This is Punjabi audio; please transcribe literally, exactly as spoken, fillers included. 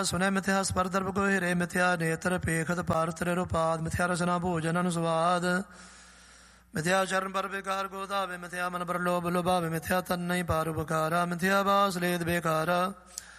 ਸੁਨੈ ਮਿਥਿਆ ਸਪਰਦਰਬ ਗੋਹਿਰੇ ਮਿਥਿਆ ਨੇਤਰ ਪੇਖਤ ਪਾਰਥ ਰੁਪਾਦ ਮਿਥਿਆ ਰਸਨਾ ਭੋਜਨ ਅਨੁਸਵਾਦ ਮਿਥਿਆ ਚਰਨ ਪਰ ਬੇਕਾਰ ਗੋਦਾਵੇ ਮਿਥਿਆ ਮਨ ਪਰ ਲੋਭ ਲੋਭਾਵੇ ਮਿਥਿਆ ਤਨ ਨਹੀਂ ਪਾਰ ਉਪਕਾਰਾ ਮਿਥਿਆ ਬਾਸ ਲੇਦ ਬੇਕਾਰਾ